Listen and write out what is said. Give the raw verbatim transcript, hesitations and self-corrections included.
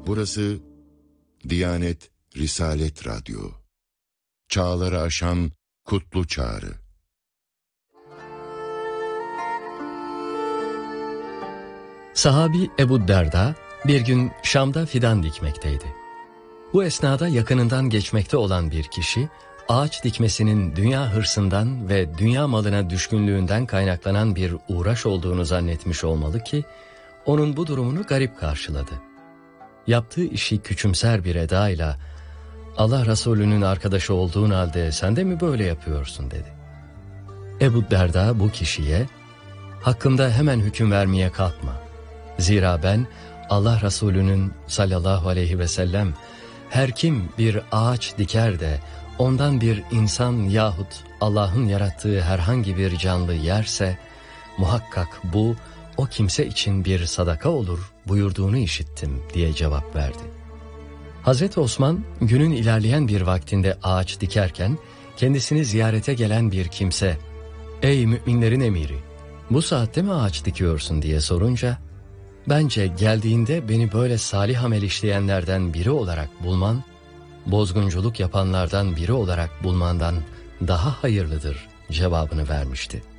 Burası Diyanet Risalet Radyo. Çağları aşan kutlu çağrı. Sahabi Ebu Derda bir gün Şam'da fidan dikmekteydi. Bu esnada yakınından geçmekte olan bir kişi, ağaç dikmesinin dünya hırsından ve dünya malına düşkünlüğünden kaynaklanan bir uğraş olduğunu zannetmiş olmalı ki, onun bu durumunu garip karşıladı. Yaptığı işi küçümser bir edayla, "Allah Resulü'nün arkadaşı olduğun halde sen de mi böyle yapıyorsun?" dedi. Ebu Derda bu kişiye, "Hakkımda hemen hüküm vermeye kalkma. Zira ben Allah Resulü'nün sallallahu aleyhi ve sellem, her kim bir ağaç diker de ondan bir insan yahut Allah'ın yarattığı herhangi bir canlı yerse, muhakkak bu o kimse için bir sadaka olur buyurduğunu işittim" diye cevap verdi. Hazreti Osman günün ilerleyen bir vaktinde ağaç dikerken kendisini ziyarete gelen bir kimse, "Ey müminlerin emiri, bu saatte mi ağaç dikiyorsun?" diye sorunca, "Bence geldiğinde beni böyle salih amel işleyenlerden biri olarak bulman, bozgunculuk yapanlardan biri olarak bulmandan daha hayırlıdır" cevabını vermişti.